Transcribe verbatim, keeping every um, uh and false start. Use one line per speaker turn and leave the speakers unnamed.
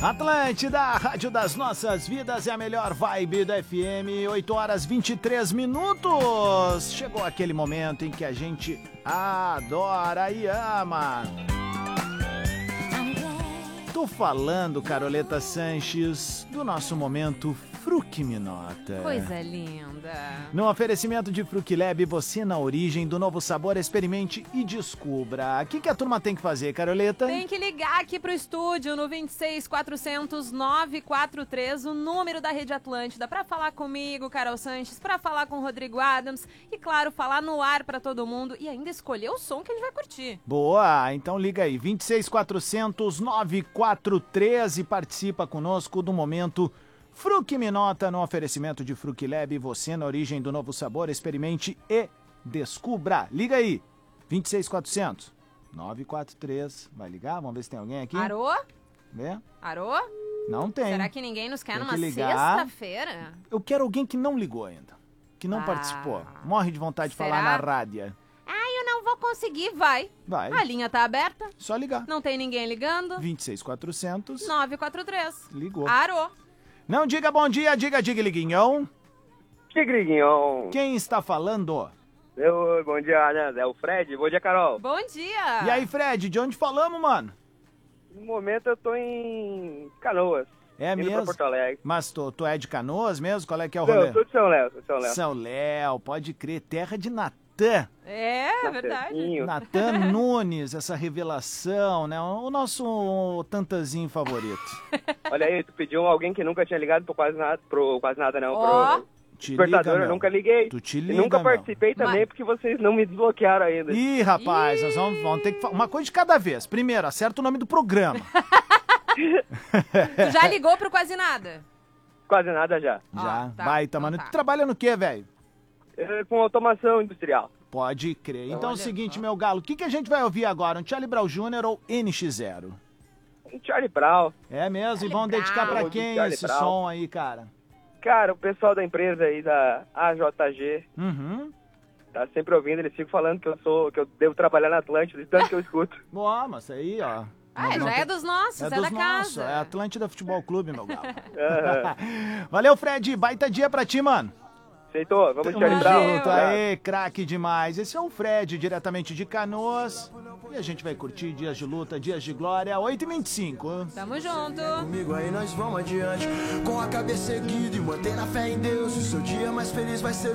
Atlântida, a rádio das nossas vidas, é a melhor vibe do F M, oito horas e vinte e três minutos. Chegou aquele momento em que a gente adora e ama. Tô falando, Caroleta Sanches, do nosso momento Fruquiminota.
Coisa linda.
No oferecimento de Fruquilab, você na origem do novo sabor, experimente e descubra. O que, que a turma tem que fazer, Caroleta?
Tem que ligar aqui pro estúdio no vinte e seis, quatrocentos, nove quatro três, o número da Rede Atlântida, pra falar comigo, Carol Sanches, pra falar com o Rodrigo Adams e, claro, falar no ar pra todo mundo e ainda escolher o som que a gente vai curtir.
Boa, então liga aí, vinte e seis, quatrocentos, nove quatro três e participa conosco do momento Fruquiminota no oferecimento de Fruquilab, você na origem do novo sabor, experimente e descubra. Liga aí, vinte e seis, quatrocentos, nove quatro três, vai ligar? Vamos ver se tem alguém aqui.
Arô?
Vê?
Arô?
Não tem.
Será que ninguém nos quer
Tem
numa
que ligar.
sexta-feira?
Eu quero alguém que não ligou ainda, que não
Ah.
participou. Morre de vontade de
Será?
falar na rádio.
Ah, eu não vou conseguir, vai.
Vai,
A linha tá aberta,
só ligar.
não tem ninguém ligando.
vinte e seis, quatrocentos,
nove quatro três.
ligou.
Arô?
Não diga bom dia, diga diga liguinhão.
Tigriguinho.
Quem está falando?
Eu, bom dia, né? É o Fred. Bom dia, Carol.
Bom dia.
E aí, Fred, de onde falamos, mano?
No momento eu tô em Canoas.
É
indo pra
mesmo?
Porto Alegre.
Mas tu, tu é de Canoas mesmo? Qual é que é o
Não,
rolê?
eu sou de São Léo, sou de São Léo.
São Léo, pode crer, terra de Natan.
É, verdade.
Certinho.
Natan Nunes, essa revelação, né? O nosso tantazinho favorito.
Olha aí, tu pediu alguém que nunca tinha ligado pro quase nada, pro quase nada não,
Ó.
pro
Te liga,
despertador, eu
meu.
nunca liguei.
Tu te
E
liga,
nunca
meu.
participei também
Mas-
porque vocês não me desbloquearam ainda.
Ih, rapaz, nós vamos, vamos ter que falar uma coisa de cada vez. Primeiro, acerta o nome do programa.
Tu já ligou pro Quase Nada?
Quase nada já.
Já,
Ah, tá,
baita,
então
mano.
tá.
Tu trabalha no quê, velho?
É, com automação industrial.
Pode crer. Então é o
Olha
seguinte,
só.
meu galo, o que, que a gente vai ouvir agora? Um Charlie Brown Júnior ou N X zero?
Um Charlie Brown.
É mesmo?
Charlie
e vão dedicar
Brown.
pra quem
Charlie
esse
Brown.
som aí, cara?
Cara, o pessoal da empresa aí, da A J G,
Uhum.
tá sempre ouvindo, eles ficam falando que eu sou, que eu devo trabalhar na Atlântida, de tanto que eu escuto.
Boa, mas aí, ó.
Ah,
não- não
já
tem-
é dos nossos,
É
é,
dos
da
nossos,
casa.
é Atlântida Futebol Clube, meu galo.
Aham.
Valeu, Fred, baita dia pra ti, mano.
Aceitou? Vamos de
Tamo
Charlie
Valeu.
Brown.
junto, aê, craque demais. Esse é o Fred, diretamente de Canoas. E a gente vai curtir dias de luta, dias de glória, oito e vinte e cinco.
Tamo junto.
Comigo aí nós vamos adiante, com a cabeça erguida e mantendo a fé em Deus. O seu dia mais feliz vai ser